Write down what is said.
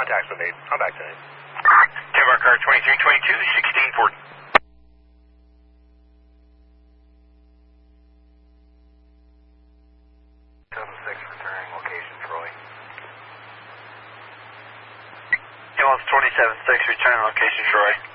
contact's been made. I'm back to you. Denver car 2322, 1640. Returning location, Troy. Ambulance 27-6, returning location, Troy.